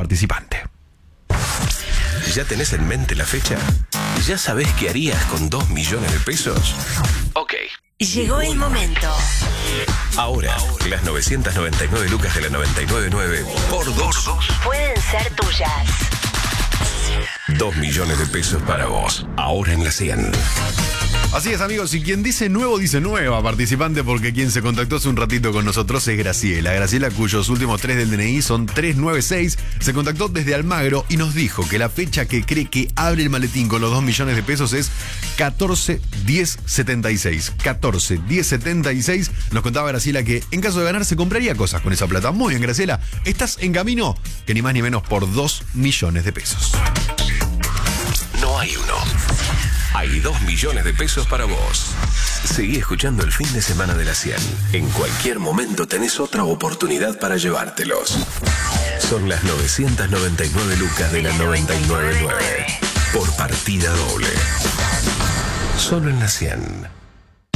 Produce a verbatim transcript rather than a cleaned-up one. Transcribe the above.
participante. ¿Ya tenés en mente la fecha? ¿Ya sabés qué harías con dos millones de pesos? Ok. Llegó el momento. Ahora, las novecientas noventa y nueve lucas de la noventa y nueve punto nueve por dos Pueden ser tuyas. Dos millones de pesos para vos. Ahora en la cien. Así es, amigos, y quien dice nuevo, dice nueva participante, porque quien se contactó hace un ratito con nosotros es Graciela. Graciela, cuyos últimos tres del D N I son tres nueve seis, se contactó desde Almagro y nos dijo que la fecha que cree que abre el maletín con los dos millones de pesos es catorce diez setenta y seis. catorce diez setenta y seis. Nos contaba Graciela que en caso de ganar se compraría cosas con esa plata. Muy bien, Graciela, estás en camino, que ni más ni menos por dos millones de pesos. No hay uno. Hay dos millones de pesos para vos. Seguí escuchando el fin de semana de la cien. En cualquier momento tenés otra oportunidad para llevártelos. Son las novecientas noventa y nueve lucas de la noventa y nueve punto nueve. Por partida doble. Solo en la cien.